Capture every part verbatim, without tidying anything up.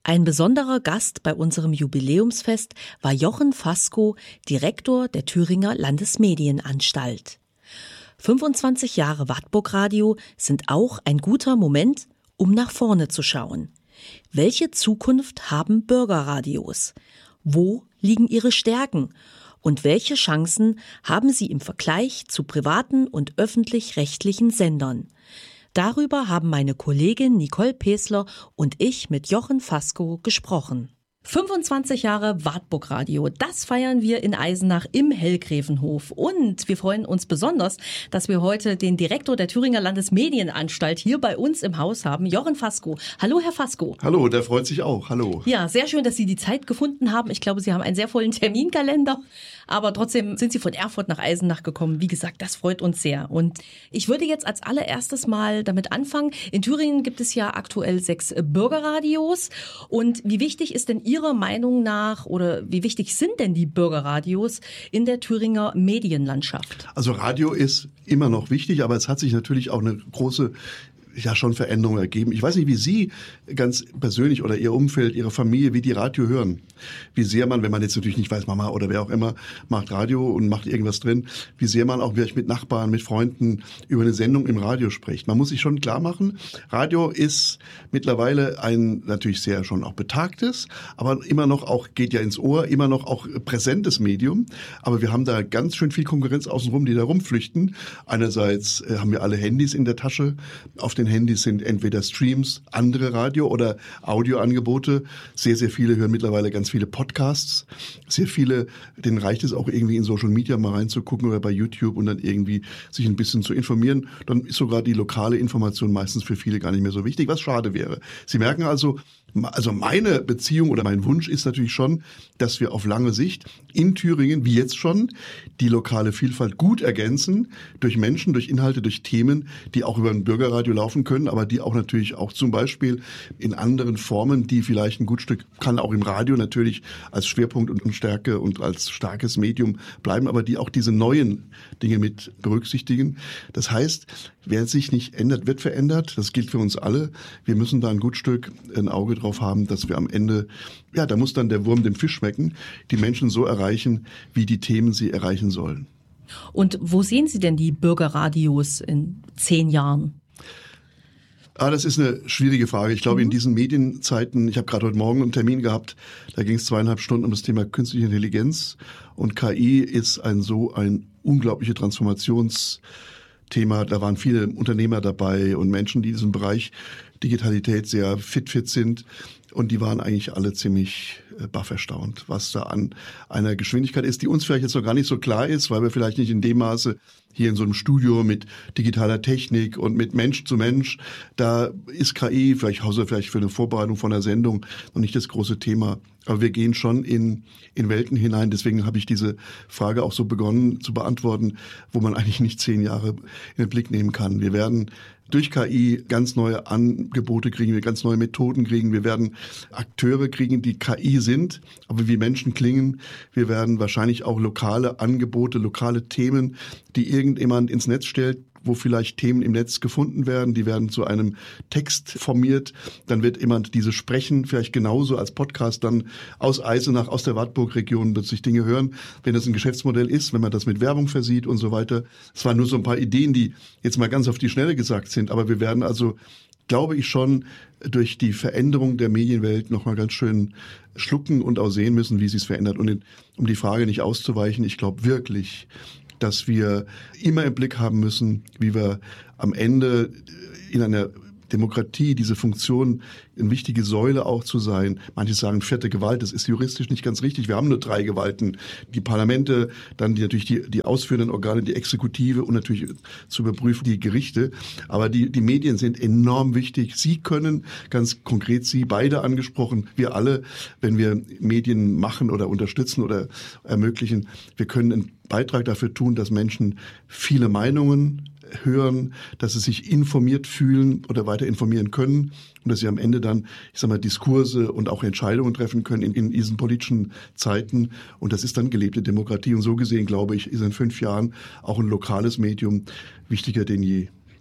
Ein besonderer Gast bei unserem Jubiläumsfest war Jochen Fasko, Direktor der Thüringer Landesmedienanstalt. fünfundzwanzig Jahre Wartburg Radio sind auch ein guter Moment, um nach vorne zu schauen. Welche Zukunft haben Bürgerradios? Wo liegen ihre Stärken? Und welche Chancen haben sie im Vergleich zu privaten und öffentlich-rechtlichen Sendern? Darüber haben meine Kollegin Nicole Pesler und ich mit Jochen Fasko gesprochen. fünfundzwanzig Jahre Wartburg Radio, das feiern wir in Eisenach im Hellgräfenhof. Und wir freuen uns besonders, dass wir heute den Direktor der Thüringer Landesmedienanstalt hier bei uns im Haus haben, Jochen Fasko. Hallo, Herr Fasko. Hallo, der freut sich auch. Hallo. Ja, sehr schön, dass Sie die Zeit gefunden haben. Ich glaube, Sie haben einen sehr vollen Terminkalender. Aber trotzdem sind Sie von Erfurt nach Eisenach gekommen. Wie gesagt, das freut uns sehr. Und ich würde jetzt als allererstes mal damit anfangen. In Thüringen gibt es ja aktuell sechs Bürgerradios. Und wie wichtig ist denn Ihrer Meinung nach oder wie wichtig sind denn die Bürgerradios in der Thüringer Medienlandschaft? Also Radio ist immer noch wichtig, aber es hat sich natürlich auch eine große ja schon Veränderungen ergeben. Ich weiß nicht, wie Sie ganz persönlich oder Ihr Umfeld, Ihre Familie, wie die Radio hören. Wie sehr man, wenn man jetzt natürlich nicht weiß, Mama oder wer auch immer, macht Radio und macht irgendwas drin, wie sehr man auch vielleicht mit Nachbarn, mit Freunden über eine Sendung im Radio spricht. Man muss sich schon klar machen, Radio ist mittlerweile ein natürlich sehr schon auch betagtes, aber immer noch auch, geht ja ins Ohr, immer noch auch präsentes Medium. Aber wir haben da ganz schön viel Konkurrenz außenrum, die da rumflüchten. Einerseits äh, haben wir alle Handys in der Tasche, auf den Handys sind entweder Streams, andere Radio- oder Audioangebote. Sehr, sehr viele hören mittlerweile ganz viele Podcasts. Sehr viele, denen reicht es auch irgendwie in Social Media mal reinzugucken oder bei YouTube und dann irgendwie sich ein bisschen zu informieren. Dann ist sogar die lokale Information meistens für viele gar nicht mehr so wichtig, was schade wäre. Sie merken also, also meine Beziehung oder mein Wunsch ist natürlich schon, dass wir auf lange Sicht in Thüringen, wie jetzt schon, die lokale Vielfalt gut ergänzen durch Menschen, durch Inhalte, durch Themen, die auch über ein Bürgerradio laufen können, aber die auch natürlich auch zum Beispiel in anderen Formen, die vielleicht ein Gutstück kann auch im Radio natürlich als Schwerpunkt und Stärke und als starkes Medium bleiben, aber die auch diese neuen Dinge mit berücksichtigen. Das heißt, wer sich nicht ändert, wird verändert. Das gilt für uns alle. Wir müssen da ein Gutstück ein Auge drauf haben, dass wir am Ende, ja, da muss dann der Wurm dem Fisch schmecken, die Menschen so erreichen, wie die Themen sie erreichen sollen. Und wo sehen Sie denn die Bürgerradios in zehn Jahren? Ah, das ist eine schwierige Frage. Ich glaube, mhm. in diesen Medienzeiten, ich habe gerade heute Morgen einen Termin gehabt, da ging es zweieinhalb Stunden um das Thema künstliche Intelligenz und K I ist ein so ein unglaubliche Transformationsthema. Da waren viele Unternehmer dabei und Menschen, die in diesem Bereich Digitalität sehr fit fit sind und die waren eigentlich alle ziemlich äh, baff erstaunt, was da an einer Geschwindigkeit ist, die uns vielleicht jetzt noch gar nicht so klar ist, weil wir vielleicht nicht in dem Maße hier in so einem Studio mit digitaler Technik und mit Mensch zu Mensch, da ist K I vielleicht außer vielleicht für eine Vorbereitung von einer Sendung noch nicht das große Thema. Aber wir gehen schon in, in Welten hinein. Deswegen habe ich diese Frage auch so begonnen zu beantworten, wo man eigentlich nicht zehn Jahre in den Blick nehmen kann. Wir werden durch K I ganz neue Angebote kriegen, wir ganz neue Methoden kriegen. Wir werden Akteure kriegen, die K I sind, aber wie Menschen klingen. Wir werden wahrscheinlich auch lokale Angebote, lokale Themen, die irgendjemand ins Netz stellt, wo vielleicht Themen im Netz gefunden werden, die werden zu einem Text formiert, dann wird jemand diese sprechen, vielleicht genauso als Podcast dann aus Eisenach, aus der Wartburg-Region plötzlich Dinge hören, wenn das ein Geschäftsmodell ist, wenn man das mit Werbung versieht und so weiter. Es waren nur so ein paar Ideen, die jetzt mal ganz auf die Schnelle gesagt sind, aber wir werden also, glaube ich schon, durch die Veränderung der Medienwelt nochmal ganz schön schlucken und auch sehen müssen, wie sie es verändert. Und um die Frage nicht auszuweichen, ich glaube wirklich, dass wir immer im Blick haben müssen, wie wir am Ende in einer Demokratie diese Funktion, eine wichtige Säule auch zu sein. Manche sagen vierte Gewalt, das ist juristisch nicht ganz richtig. Wir haben nur drei Gewalten. Die Parlamente, dann die, natürlich die, die ausführenden Organe, die Exekutive und natürlich zu überprüfen die Gerichte. Aber die, die Medien sind enorm wichtig. Sie können, ganz konkret Sie beide angesprochen, wir alle, wenn wir Medien machen oder unterstützen oder ermöglichen, wir können einen Beitrag dafür tun, dass Menschen viele Meinungen hören, dass sie sich informiert fühlen oder weiter informieren können und dass sie am Ende dann, ich sag mal, Diskurse und auch Entscheidungen treffen können in, in diesen politischen Zeiten. Und das ist dann gelebte Demokratie. Und so gesehen, glaube ich, ist in fünf Jahren auch ein lokales Medium wichtiger denn je.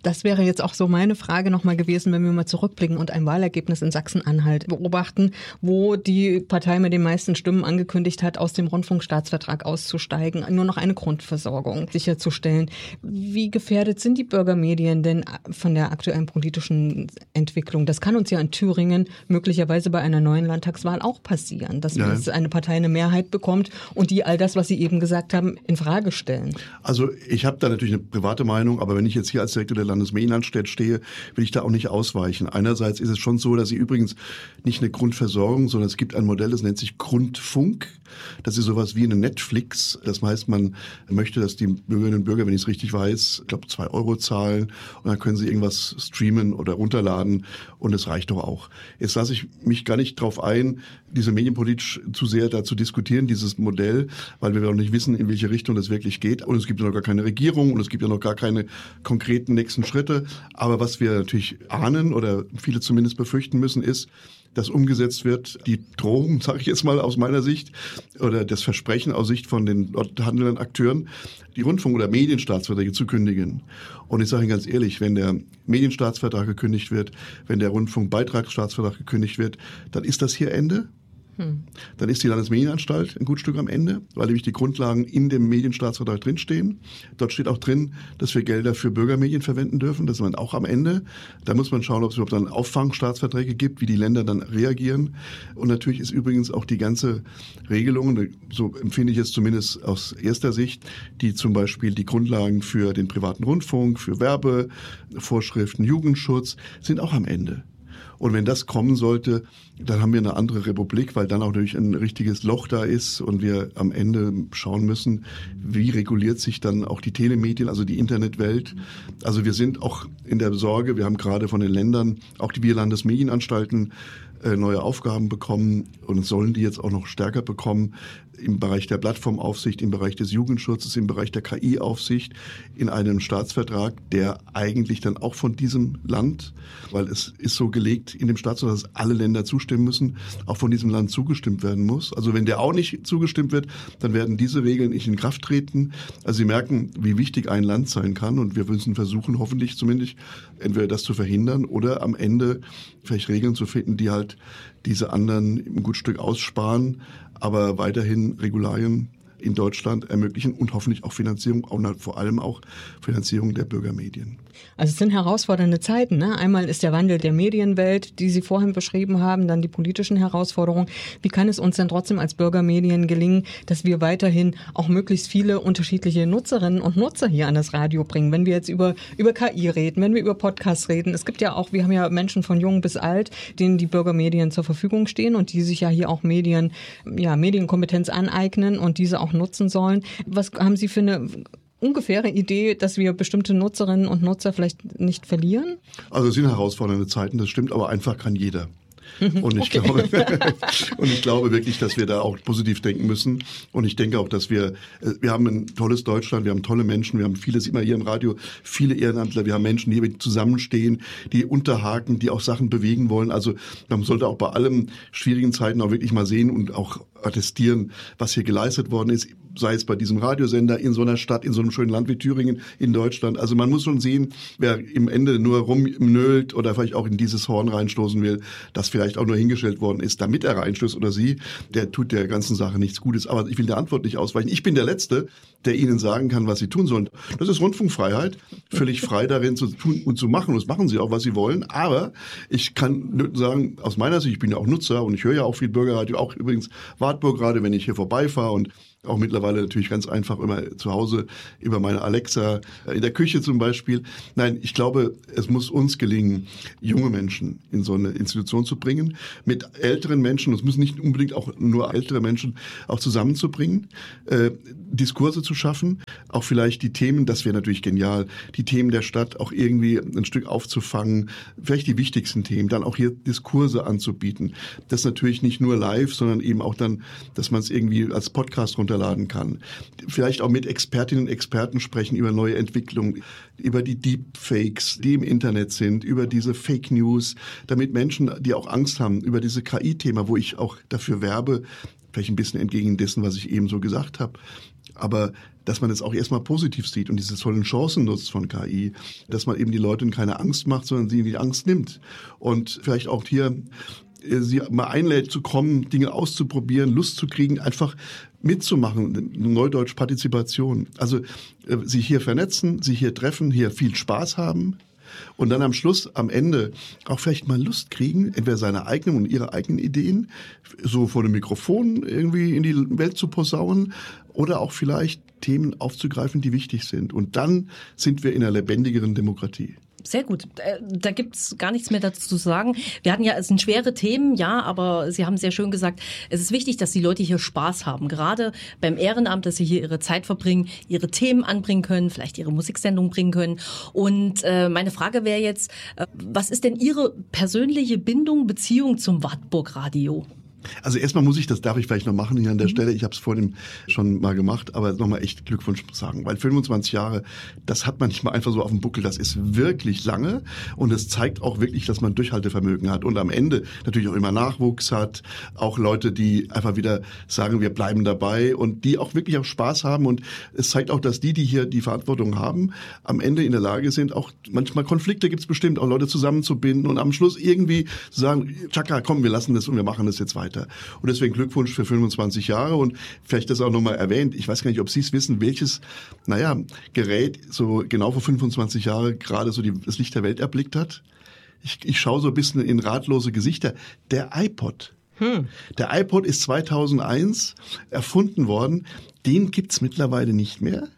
Das wäre jetzt auch so meine Frage nochmal gewesen, wenn wir mal zurückblicken und ein Wahlergebnis in Sachsen-Anhalt beobachten, wo die Partei mit den meisten Stimmen angekündigt hat, aus dem Rundfunkstaatsvertrag auszusteigen, nur noch eine Grundversorgung sicherzustellen. Wie gefährdet sind die Bürgermedien denn von der aktuellen politischen Entwicklung? Das kann uns ja in Thüringen möglicherweise bei einer neuen Landtagswahl auch passieren, dass ja. eine Partei eine Mehrheit bekommt und die all das, was Sie eben gesagt haben, in Frage stellen. Also ich habe da natürlich eine private Meinung, aber wenn ich jetzt hier als Direktor der Landesmedienanstalt stehe, will ich da auch nicht ausweichen. Einerseits ist es schon so, dass sie übrigens nicht eine Grundversorgung, sondern es gibt ein Modell, das nennt sich Grundfunk. Das ist sowas wie eine Netflix. Das heißt, man möchte, dass die Bürgerinnen und Bürger, wenn ich es richtig weiß, ich glaube zwei Euro zahlen und dann können sie irgendwas streamen oder runterladen und es reicht doch auch. Jetzt lasse ich mich gar nicht drauf ein, diese medienpolitisch zu sehr da zu diskutieren, dieses Modell, weil wir auch nicht wissen, in welche Richtung das wirklich geht. Und es gibt ja noch gar keine Regierung und es gibt ja noch gar keine konkreten nächsten Schritte. Aber was wir natürlich ahnen oder viele zumindest befürchten müssen, ist, dass umgesetzt wird, die Drohung, sage ich jetzt mal aus meiner Sicht, oder das Versprechen aus Sicht von den dort handelnden Akteuren, die Rundfunk- oder Medienstaatsverträge zu kündigen. Und ich sage Ihnen ganz ehrlich, wenn der Medienstaatsvertrag gekündigt wird, wenn der Rundfunkbeitragsstaatsvertrag gekündigt wird, dann ist das hier Ende. Hm. Dann ist die Landesmedienanstalt ein gut Stück am Ende, weil nämlich die Grundlagen in dem Medienstaatsvertrag drinstehen. Dort steht auch drin, dass wir Gelder für Bürgermedien verwenden dürfen. Das ist man auch am Ende. Da muss man schauen, ob es überhaupt dann Auffangstaatsverträge gibt, wie die Länder dann reagieren. Und natürlich ist übrigens auch die ganze Regelung, so empfinde ich es zumindest aus erster Sicht, die zum Beispiel die Grundlagen für den privaten Rundfunk, für Werbevorschriften, Jugendschutz, sind auch am Ende. Und wenn das kommen sollte, dann haben wir eine andere Republik, weil dann auch natürlich ein richtiges Loch da ist und wir am Ende schauen müssen, wie reguliert sich dann auch die Telemedien, also die Internetwelt. Also wir sind auch in der Sorge, wir haben gerade von den Ländern, auch die Landesmedienanstalten, neue Aufgaben bekommen und sollen die jetzt auch noch stärker bekommen im Bereich der Plattformaufsicht, im Bereich des Jugendschutzes, im Bereich der K I-Aufsicht in einem Staatsvertrag, der eigentlich dann auch von diesem Land, weil es ist so gelegt in dem Staatsvertrag, dass alle Länder zustimmen müssen, auch von diesem Land zugestimmt werden muss. Also wenn der auch nicht zugestimmt wird, dann werden diese Regeln nicht in Kraft treten. Also Sie merken, wie wichtig ein Land sein kann und wir müssen versuchen, hoffentlich zumindest entweder das zu verhindern oder am Ende vielleicht Regeln zu finden, die halt diese anderen ein gutes Stück aussparen, aber weiterhin Regularien in Deutschland ermöglichen und hoffentlich auch Finanzierung, und vor allem auch Finanzierung der Bürgermedien. Also es sind herausfordernde Zeiten, ne? Einmal ist der Wandel der Medienwelt, die Sie vorhin beschrieben haben, dann die politischen Herausforderungen. Wie kann es uns denn trotzdem als Bürgermedien gelingen, dass wir weiterhin auch möglichst viele unterschiedliche Nutzerinnen und Nutzer hier an das Radio bringen? Wenn wir jetzt über, über K I reden, wenn wir über Podcasts reden. Es gibt ja auch, wir haben ja Menschen von jung bis alt, denen die Bürgermedien zur Verfügung stehen und die sich ja hier auch Medien, ja, Medienkompetenz aneignen und diese auch nutzen sollen. Was haben Sie für eine ungefähre Idee, dass wir bestimmte Nutzerinnen und Nutzer vielleicht nicht verlieren? Also es sind herausfordernde Zeiten, das stimmt, aber einfach kann jeder. Und ich, okay. glaube, und ich glaube wirklich, dass wir da auch positiv denken müssen. Und ich denke auch, dass wir, wir haben ein tolles Deutschland, wir haben tolle Menschen, wir haben vieles immer hier im Radio, viele Ehrenamtler, wir haben Menschen, die zusammenstehen, die unterhaken, die auch Sachen bewegen wollen. Also man sollte auch bei allen schwierigen Zeiten auch wirklich mal sehen und auch attestieren, was hier geleistet worden ist, sei es bei diesem Radiosender in so einer Stadt, in so einem schönen Land wie Thüringen in Deutschland. Also man muss schon sehen, wer im Ende nur rumnölt oder vielleicht auch in dieses Horn reinstoßen will, das vielleicht auch nur hingestellt worden ist, damit er reinstößt oder sie, der tut der ganzen Sache nichts Gutes. Aber ich will der Antwort nicht ausweichen. Ich bin der Letzte, der Ihnen sagen kann, was Sie tun sollen. Das ist Rundfunkfreiheit, völlig frei darin zu tun und zu machen. Und das machen Sie auch, was Sie wollen. Aber ich kann sagen, aus meiner Sicht, ich bin ja auch Nutzer und ich höre ja auch viel Bürgerradio, auch übrigens Wartburg gerade, wenn ich hier vorbeifahre und auch mittlerweile natürlich ganz einfach immer zu Hause über meine Alexa, in der Küche zum Beispiel. Nein, ich glaube, es muss uns gelingen, junge Menschen in so eine Institution zu bringen, mit älteren Menschen, es müssen nicht unbedingt auch nur ältere Menschen, auch zusammenzubringen, äh, Diskurse zu schaffen, auch vielleicht die Themen, das wäre natürlich genial, die Themen der Stadt auch irgendwie ein Stück aufzufangen, vielleicht die wichtigsten Themen, dann auch hier Diskurse anzubieten. Das natürlich nicht nur live, sondern eben auch dann, dass man es irgendwie als Podcast runterladen kann. Vielleicht auch mit Expertinnen und Experten sprechen über neue Entwicklungen, über die Deepfakes, die im Internet sind, über diese Fake News, damit Menschen, die auch Angst haben, über diese K I-Thema, wo ich auch dafür werbe, vielleicht ein bisschen entgegen dessen, was ich eben so gesagt habe, aber dass man es auch erstmal positiv sieht und diese tollen Chancen nutzt von K I, dass man eben die Leuten keine Angst macht, sondern sie die Angst nimmt. Und vielleicht auch hier sie mal einlädt zu kommen, Dinge auszuprobieren, Lust zu kriegen, einfach mitzumachen, Neudeutsch Partizipation. Also äh, sich hier vernetzen, sich hier treffen, hier viel Spaß haben und dann am Schluss, am Ende auch vielleicht mal Lust kriegen, entweder seine eigenen und ihre eigenen Ideen so vor dem Mikrofon irgendwie in die Welt zu posaunen oder auch vielleicht Themen aufzugreifen, die wichtig sind. Und dann sind wir in einer lebendigeren Demokratie. Sehr gut. Da gibt's gar nichts mehr dazu zu sagen. Wir hatten ja, es sind schwere Themen, ja, aber Sie haben sehr schön gesagt, es ist wichtig, dass die Leute hier Spaß haben. Gerade beim Ehrenamt, dass sie hier ihre Zeit verbringen, ihre Themen anbringen können, vielleicht ihre Musiksendung bringen können. Und äh, meine Frage wäre jetzt, äh, was ist denn Ihre persönliche Bindung, Beziehung zum Wartburg Radio? Also erstmal muss ich, das darf ich vielleicht noch machen hier an der mhm. Stelle, ich habe es vorhin schon mal gemacht, aber nochmal echt Glückwunsch sagen, weil fünfundzwanzig Jahre, das hat man nicht mal einfach so auf dem Buckel, das ist wirklich lange und es zeigt auch wirklich, dass man Durchhaltevermögen hat und am Ende natürlich auch immer Nachwuchs hat, auch Leute, die einfach wieder sagen, wir bleiben dabei und die auch wirklich auch Spaß haben und es zeigt auch, dass die, die hier die Verantwortung haben, am Ende in der Lage sind, auch manchmal Konflikte gibt es bestimmt, auch Leute zusammenzubinden und am Schluss irgendwie zu sagen, Chaka, komm, wir lassen das und wir machen das jetzt weiter. Und deswegen Glückwunsch für fünfundzwanzig Jahre und vielleicht das auch nochmal erwähnt. Ich weiß gar nicht, ob Sie es wissen, welches, naja, Gerät so genau vor fünfundzwanzig Jahren gerade so die, das Licht der Welt erblickt hat. Ich, ich schaue so ein bisschen in ratlose Gesichter. Der iPod. Hm. Der iPod ist zweitausendeins erfunden worden. Den gibt's mittlerweile nicht mehr.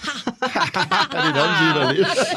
Den haben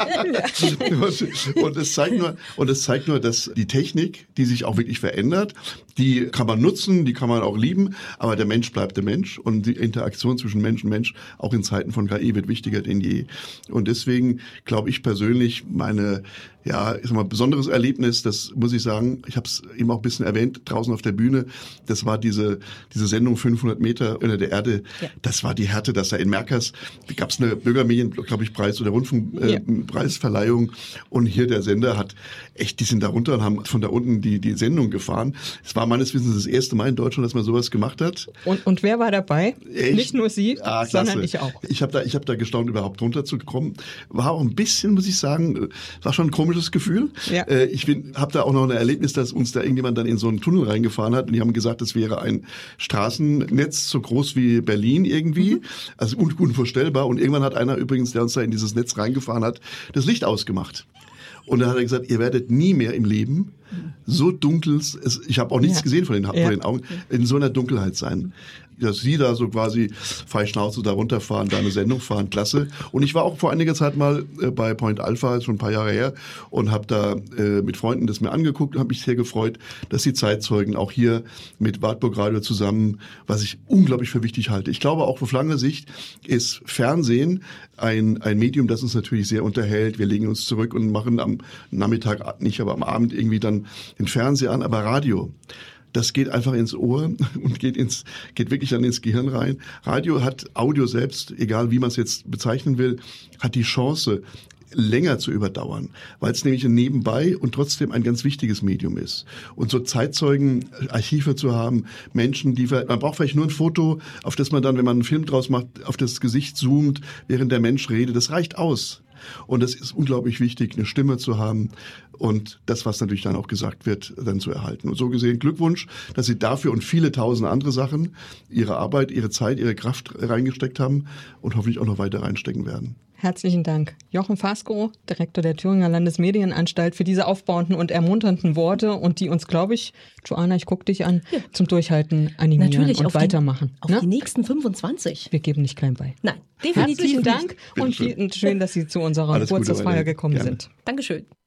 Sie überlebt. und es zeigt nur, und es zeigt nur, dass die Technik, die sich auch wirklich verändert, die kann man nutzen, die kann man auch lieben, aber der Mensch bleibt der Mensch und die Interaktion zwischen Mensch und Mensch auch in Zeiten von K I wird wichtiger denn je. Und deswegen glaube ich persönlich, meine, ja, ich sag mal, besonderes Erlebnis, das muss ich sagen, ich habe es eben auch ein bisschen erwähnt, draußen auf der Bühne, das war diese diese Sendung fünfhundert Meter unter der Erde, ja. Das war die Härte, dass da in Merkers gab es eine Bürgermedien, glaube ich, Preis oder Rundfunkpreisverleihung äh, ja. Und hier der Sender hat echt, die sind da runter und haben von da unten die die Sendung gefahren. Es war meines Wissens das erste Mal in Deutschland, dass man sowas gemacht hat. Und und wer war dabei? Echt? Nicht nur Sie, ah, sondern ich auch. Ich habe da ich habe da gestaunt, überhaupt runterzukommen. War auch ein bisschen, muss ich sagen, war schon ein komisches Gefühl. Ja. Äh, ich habe da auch noch ein Erlebnis, dass uns da irgendjemand dann in so einen Tunnel reingefahren hat und die haben gesagt, das wäre ein Straßennetz so groß wie Berlin irgendwie, mhm. also un- unvorstellbar. Und irgendwann hat einer übrigens, der uns da in dieses Netz reingefahren hat, das Licht ausgemacht. Und dann hat er gesagt, ihr werdet nie mehr im Leben so dunkel, es, ich habe auch nichts ja. gesehen von den, von ja. den Augen, in so einer Dunkelheit sein. Dass Sie da so quasi frei Schnauze da runterfahren, da eine Sendung fahren, klasse. Und ich war auch vor einiger Zeit mal äh, bei Point Alpha, schon ein paar Jahre her, und habe da äh, mit Freunden das mir angeguckt und habe mich sehr gefreut, dass die Zeitzeugen auch hier mit Wartburg Radio zusammen, was ich unglaublich für wichtig halte. Ich glaube auch auf lange Sicht ist Fernsehen ein ein Medium, das uns natürlich sehr unterhält. Wir legen uns zurück und machen am Nachmittag, nicht, aber am Abend irgendwie dann den Fernseher an, aber Radio. Das geht einfach ins Ohr und geht ins, geht wirklich dann ins Gehirn rein. Radio hat, Audio selbst, egal wie man es jetzt bezeichnen will, hat die Chance, länger zu überdauern, weil es nämlich ein Nebenbei und trotzdem ein ganz wichtiges Medium ist. Und so Zeitzeugen, Archive zu haben, Menschen, die, man braucht vielleicht nur ein Foto, auf das man dann, wenn man einen Film draus macht, auf das Gesicht zoomt, während der Mensch redet, das reicht aus. Und es ist unglaublich wichtig, eine Stimme zu haben und das, was natürlich dann auch gesagt wird, dann zu erhalten. Und so gesehen Glückwunsch, dass Sie dafür und viele tausend andere Sachen Ihre Arbeit, Ihre Zeit, Ihre Kraft reingesteckt haben und hoffentlich auch noch weiter reinstecken werden. Herzlichen Dank. Jochen Fasko, Direktor der Thüringer Landesmedienanstalt, für diese aufbauenden und ermunternden Worte und die uns, glaube ich, Joanna, ich gucke dich an, ja. zum Durchhalten animieren Natürlich, und auf weitermachen. Die, auf ne? die nächsten fünfundzwanzig. Wir geben nicht klein bei. Nein, definitiv. Herzlichen Dank und schön, dass Sie zu unserer Geburtstagsfeier gekommen Gerne. sind. Dankeschön.